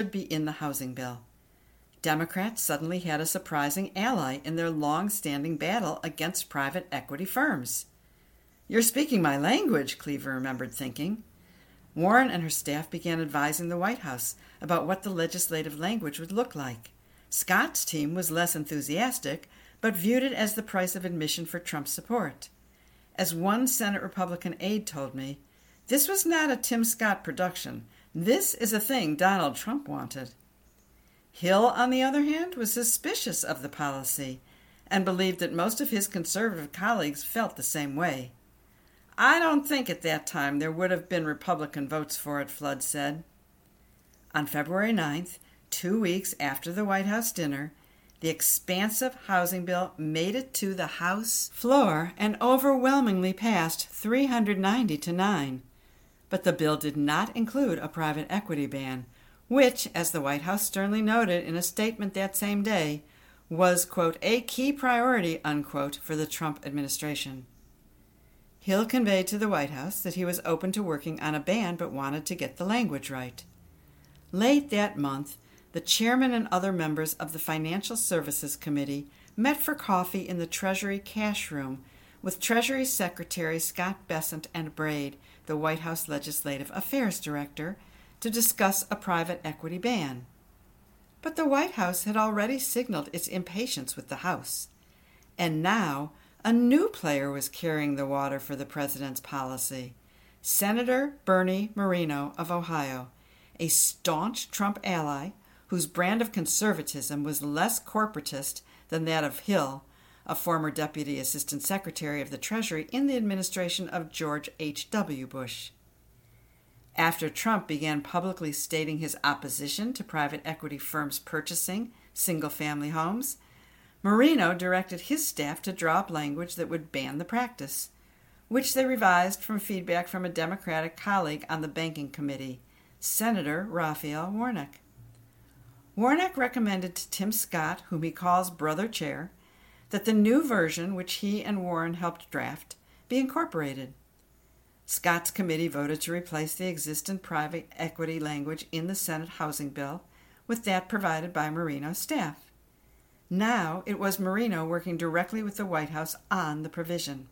be in the housing bill. Democrats suddenly had a surprising ally in their long-standing battle against private equity firms. "You're speaking my language," Cleaver remembered thinking. Warren and her staff began advising the White House about what the legislative language would look like. Scott's team was less enthusiastic, but viewed it as the price of admission for Trump's support. As one Senate Republican aide told me, "This was not a Tim Scott production. This is a thing Donald Trump wanted." Hill, on the other hand, was suspicious of the policy and believed that most of his conservative colleagues felt the same way. "I don't think at that time there would have been Republican votes for it," Flood said. On February 9th, 2 weeks after the White House dinner, the expansive housing bill made it to the House floor and overwhelmingly passed 390 to 9. But the bill did not include a private equity ban, which, as the White House sternly noted in a statement that same day, was, quote, "a key priority," unquote, for the Trump administration. Hill conveyed to the White House that he was open to working on a ban but wanted to get the language right. Late that month, the chairman and other members of the Financial Services Committee met for coffee in the Treasury cash room with Treasury Secretary Scott Bessent and Braid, the White House Legislative Affairs Director, to discuss a private equity ban. But the White House had already signaled its impatience with the House, and now a new player was carrying the water for the president's policy: Senator Bernie Moreno of Ohio, a staunch Trump ally whose brand of conservatism was less corporatist than that of Hill, a former Deputy Assistant Secretary of the Treasury in the administration of George H.W. Bush. After Trump began publicly stating his opposition to private equity firms purchasing single-family homes, Moreno directed his staff to draw up language that would ban the practice, which they revised from feedback from a Democratic colleague on the Banking Committee, Senator Raphael Warnock. Warnock recommended to Tim Scott, whom he calls Brother Chair, that the new version, which he and Warren helped draft, be incorporated. Scott's committee voted to replace the existing private equity language in the Senate housing bill with that provided by Moreno's staff. Now it was Moreno working directly with the White House on the provision.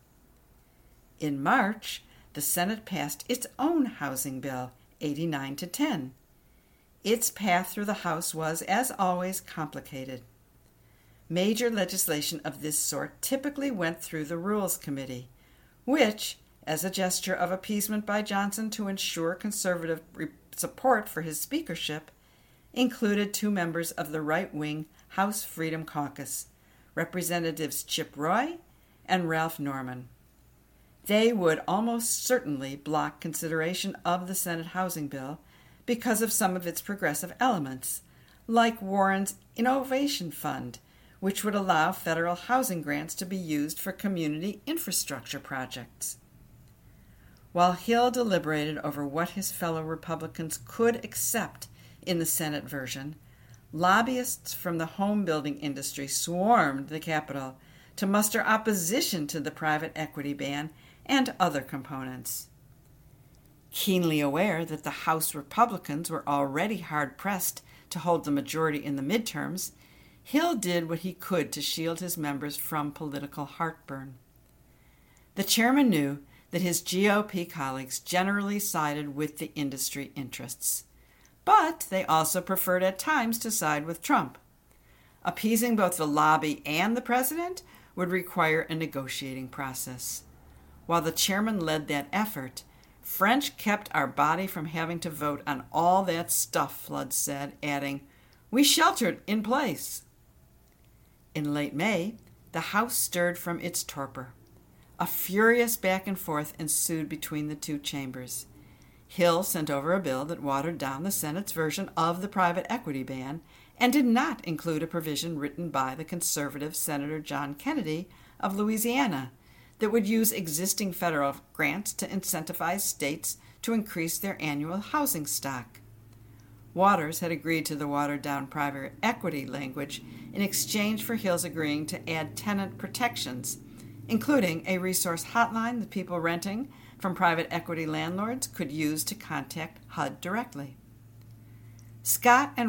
In March, the Senate passed its own housing bill, 89 to 10. Its path through the House was, as always, complicated. Major legislation of this sort typically went through the Rules Committee, which, as a gesture of appeasement by Johnson to ensure conservative support for his speakership, included 2 members of the right-wing House Freedom Caucus, Representatives Chip Roy and Ralph Norman. They would almost certainly block consideration of the Senate housing bill because of some of its progressive elements, like Warren's Innovation Fund, which would allow federal housing grants to be used for community infrastructure projects. While Hill deliberated over what his fellow Republicans could accept in the Senate version, lobbyists from the home building industry swarmed the Capitol to muster opposition to the private equity ban and other components. Keenly aware that the House Republicans were already hard-pressed to hold the majority in the midterms, Hill did what he could to shield his members from political heartburn. The chairman knew that his GOP colleagues generally sided with the industry interests, but they also preferred at times to side with Trump. Appeasing both the lobby and the president would require a negotiating process. While the chairman led that effort, French kept our body from having to vote on all that stuff, Flood said, adding, "We sheltered in place." In late May, the House stirred from its torpor. A furious back and forth ensued between the 2 chambers. Hill sent over a bill that watered down the Senate's version of the private equity ban and did not include a provision written by the conservative Senator John Kennedy of Louisiana that would use existing federal grants to incentivize states to increase their annual housing stock. Waters had agreed to the watered-down private equity language in exchange for Hill's agreeing to add tenant protections, including a resource hotline that people renting from private equity landlords could use to contact HUD directly. Scott and